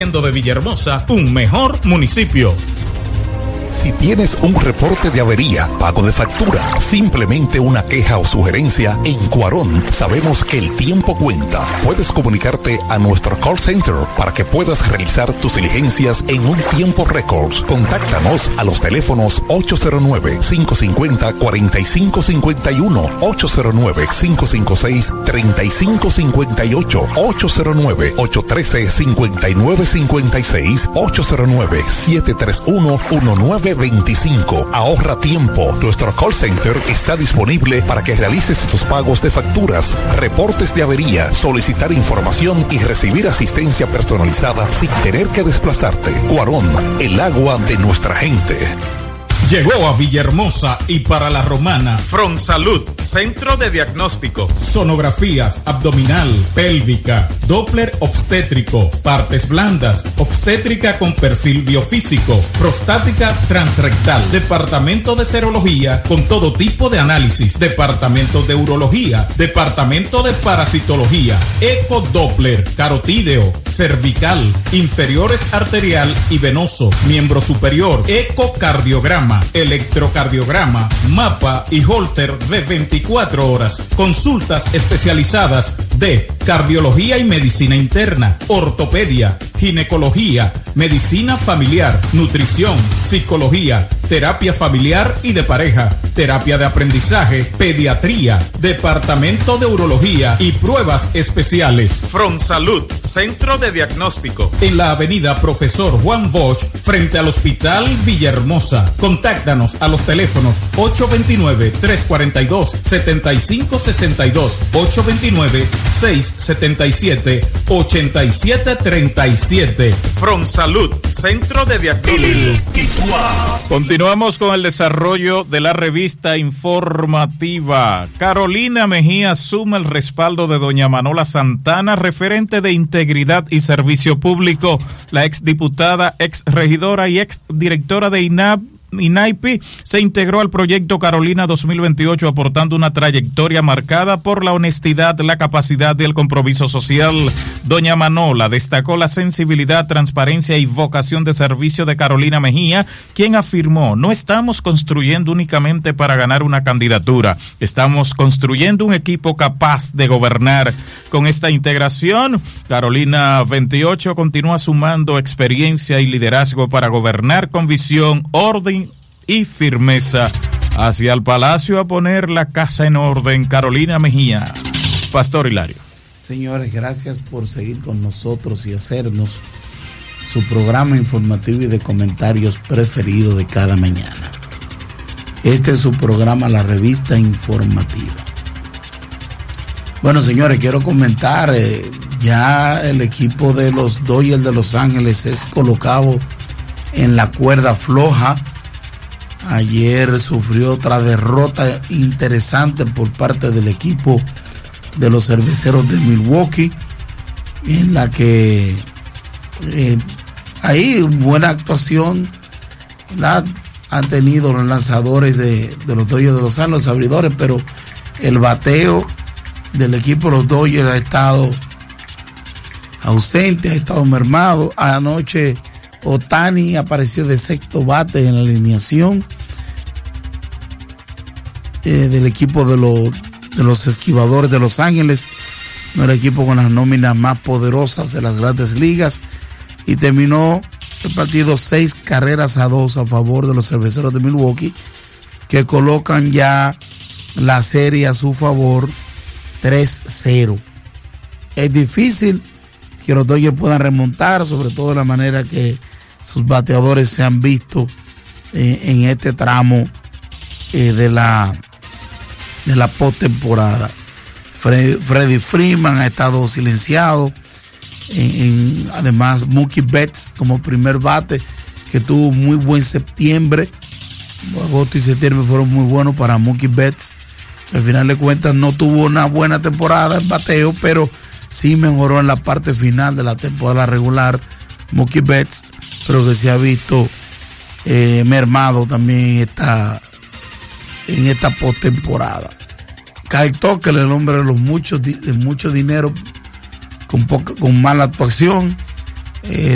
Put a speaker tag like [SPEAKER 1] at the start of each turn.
[SPEAKER 1] de Villahermosa un mejor municipio.
[SPEAKER 2] Si tienes un reporte de avería, pago de factura, simplemente una queja o sugerencia, en Cuarón sabemos que el tiempo cuenta. Puedes comunicarte a nuestro call center para que puedas realizar tus diligencias en un tiempo récord. Contáctanos a los teléfonos 809-550-4551, 809-556-3558, 809-813-5956, 809-731-1925. Ahorra tiempo. Nuestro call center está disponible para que realices tus pagos de facturas, reportes de avería, solicitar información y recibir asistencia personalizada sin tener que desplazarte. Cuarón, el agua de nuestra gente.
[SPEAKER 1] Llegó a Villahermosa y para la Romana Fronsalud, centro de diagnóstico, sonografías abdominal, pélvica, Doppler obstétrico, partes blandas, obstétrica con perfil biofísico, prostática transrectal, departamento de serología con todo tipo de análisis, departamento de urología, departamento de parasitología, ecodoppler, carotídeo, cervical, inferiores arterial y venoso, miembro superior, ecocardiograma, electrocardiograma, mapa y holter de 24 horas. Consultas especializadas de cardiología y medicina interna, ortopedia, ginecología, medicina familiar, nutrición, psicología, terapia familiar y de pareja, terapia de aprendizaje, pediatría, departamento de urología y pruebas especiales. Fronsalud, centro de diagnóstico, en la avenida Profesor Juan Bosch, frente al Hospital Villahermosa. Contáctanos a los teléfonos 829-342-7562, 829-677-8737. Fronsalud, centro de diagnóstico.
[SPEAKER 3] Continuamos con el desarrollo de la revista informativa. Carolina Mejía suma el respaldo de doña Manola Santana, referente de Integridad y Servicio Público. La exdiputada, exregidora y exdirectora de INAIPI se integró al proyecto Carolina 2028, aportando una trayectoria marcada por la honestidad, la capacidad y el compromiso social. Doña Manola destacó la sensibilidad, transparencia y vocación de servicio de Carolina Mejía, quien afirmó: no estamos construyendo únicamente para ganar una candidatura, estamos construyendo un equipo capaz de gobernar. Con esta integración, Carolina 28 continúa sumando experiencia y liderazgo para gobernar con visión, orden y firmeza. Hacia el Palacio a poner la casa en orden. Carolina Mejía. Pastor Hilario.
[SPEAKER 4] Señores, gracias por seguir con nosotros y hacernos su programa informativo y de comentarios preferido de cada mañana. Este es su programa, la revista informativa. Bueno, señores, quiero comentar, ya el equipo de los Dodgers de Los Ángeles es colocado en la cuerda floja. Ayer sufrió otra derrota interesante por parte del equipo de los Cerveceros de Milwaukee, en la que ahí buena actuación la han tenido los lanzadores de los Dodgers de Los Ángeles, los abridores, pero el bateo del equipo de los Dodgers ha estado ausente, ha estado mermado. Anoche Ohtani apareció de sexto bate en la alineación del equipo de los Esquivadores de Los Ángeles, el equipo con las nóminas más poderosas de las grandes ligas, y terminó el partido 6-2 a favor de los Cerveceros de Milwaukee, que colocan ya la serie a su favor 3-0. Es difícil que los Dodgers puedan remontar, sobre todo de la manera que sus bateadores se han visto en este tramo de la postemporada. Freddie Freeman ha estado silenciado. Además, Mookie Betts como primer bate, que tuvo muy buen septiembre. Agosto y septiembre fueron muy buenos para Mookie Betts, que al final de cuentas no tuvo una buena temporada en bateo, pero sí mejoró en la parte final de la temporada regular Mookie Betts, pero que se ha visto mermado también en esta postemporada. Kyle Tucker, el hombre de mucho dinero con mala actuación,